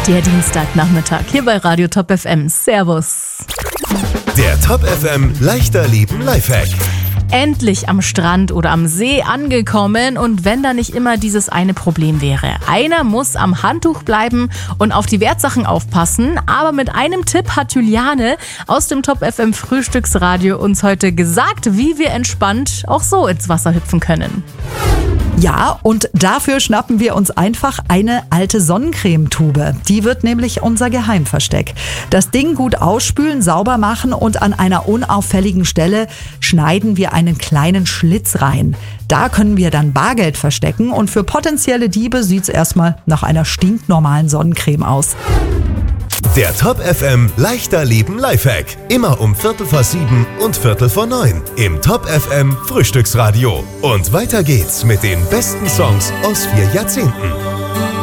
Der Dienstagnachmittag hier bei Radio Top FM. Servus. Der Top FM leichter Leben Lifehack. Endlich am Strand oder am See angekommen und wenn da nicht immer dieses eine Problem wäre. Einer muss am Handtuch bleiben und auf die Wertsachen aufpassen, aber mit einem Tipp hat Juliane aus dem Top FM Frühstücksradio uns heute gesagt, wie wir entspannt auch so ins Wasser hüpfen können. Ja, und dafür schnappen wir uns einfach eine alte Sonnencremetube. Die wird nämlich unser Geheimversteck. Das Ding gut ausspülen, sauber machen und an einer unauffälligen Stelle schneiden wir einen kleinen Schlitz rein. Da können wir dann Bargeld verstecken und für potenzielle Diebe sieht's erstmal nach einer stinknormalen Sonnencreme aus. Der Top FM leichter Leben Lifehack. Immer um 7:15 und 8:45 im Top FM Frühstücksradio. Und weiter geht's mit den besten Songs aus 4 Jahrzehnten.